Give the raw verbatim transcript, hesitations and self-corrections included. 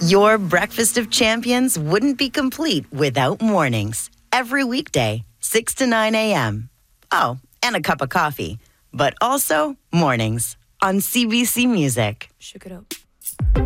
Your breakfast of champions wouldn't be complete without mornings. Every weekday, six to nine a.m. Oh, and a cup of coffee. But also mornings on C B C Music. Shook it up.